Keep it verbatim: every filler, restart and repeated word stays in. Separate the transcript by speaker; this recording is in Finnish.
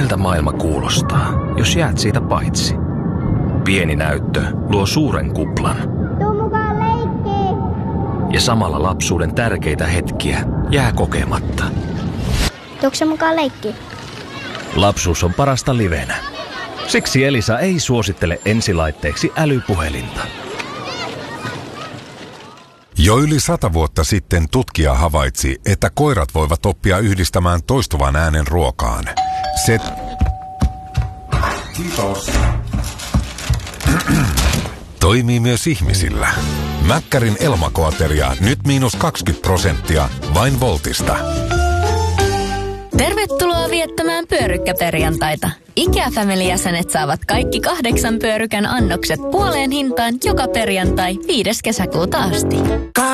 Speaker 1: miltä maailma kuulostaa, jos jäät siitä paitsi. Pieni näyttö luo suuren kuplan.
Speaker 2: Tuu mukaan leikkiin!
Speaker 1: Ja samalla lapsuuden tärkeitä hetkiä jää kokematta.
Speaker 2: Tuukse mukaan leikkiin?
Speaker 1: Lapsuus on parasta livenä. Siksi Elisa ei suosittele ensilaitteeksi älypuhelinta.
Speaker 3: Jo yli sata vuotta sitten tutkija havaitsi, että koirat voivat oppia yhdistämään toistuvan äänen ruokaan. Se... Kiitos. Toimii myös ihmisillä. Mäkkärin Elmakoateria nyt miinus kaksikymmentä prosenttia vain Voltista.
Speaker 4: Tervetuloa viettämään pyörykkäperjantaita. IKEA-family-jäsenet saavat kaikki kahdeksan pyörykän annokset puoleen hintaan joka perjantai viides kesäkuuta asti.